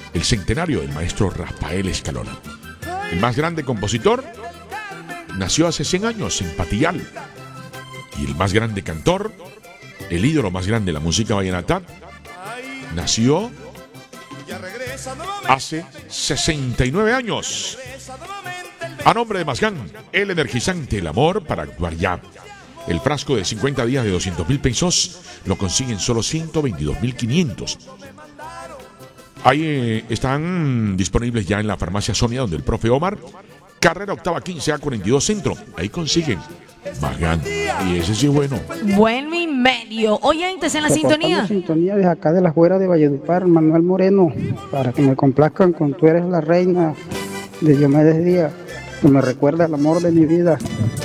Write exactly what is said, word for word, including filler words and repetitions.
el centenario del maestro Rafael Escalona. El más grande compositor nació hace cien años en Patillal. Y el más grande cantor, el ídolo más grande de la música vallenata, nació hace sesenta y nueve años. A nombre de Masgán, el energizante, el amor para actuar ya. El frasco de cincuenta días de doscientos mil pesos lo consiguen solo ciento veintidós mil quinientos. Ahí eh, están disponibles ya en la farmacia Sonia, donde el profe Omar, carrera octava quince A cuarenta y dos Centro. Ahí consiguen Masgán. Y ese sí es bueno. Bueno y medio. Oyentes en la sintonía. sintonía desde acá de la Fuera de Valledupar, Manuel Moreno, para que me complazcan con Tú eres la reina de Diomedes Díaz, que me recuerda el amor de mi vida.